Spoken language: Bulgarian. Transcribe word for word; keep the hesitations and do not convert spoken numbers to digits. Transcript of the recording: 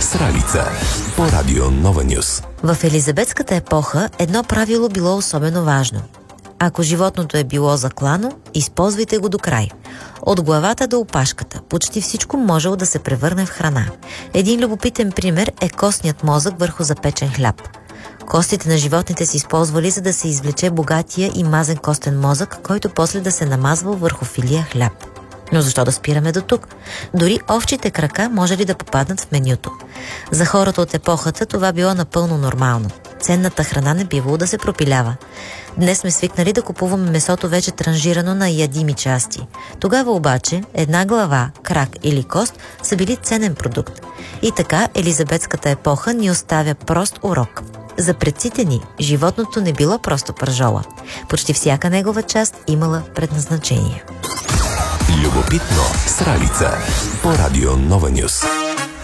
Сралица по радио Нова Нюс. В елизабетската епоха едно правило било особено важно. Ако животното е било заклано, използвайте го до край. От главата до опашката, почти всичко можело да се превърне в храна. Един любопитен пример е костният мозък върху запечен хляб. Костите на животните се използвали, за да се извлече богатия и мазен костен мозък, който после да се намазвал върху филия хляб. Но защо да спираме до тук? Дори овчите крака може ли да попаднат в менюто? За хората от епохата това било напълно нормално. Ценната храна не бивало да се пропилява. Днес сме свикнали да купуваме месото вече транжирано на ядими части. Тогава обаче една глава, крак или кост са били ценен продукт. И така елизабетската епоха ни оставя прост урок. За предците ни животното не било просто пържола. Почти всяка негова част имала предназначение. Любопитно Сралица по радио Нова Нюс.